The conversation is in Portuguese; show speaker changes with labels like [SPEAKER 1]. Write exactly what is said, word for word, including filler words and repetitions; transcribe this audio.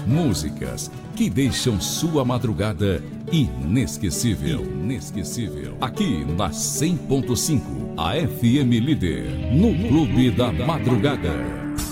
[SPEAKER 1] Músicas que deixam sua madrugada inesquecível. Inesquecível. Aqui na cem ponto cinco, a F M Líder, no Clube da Madrugada.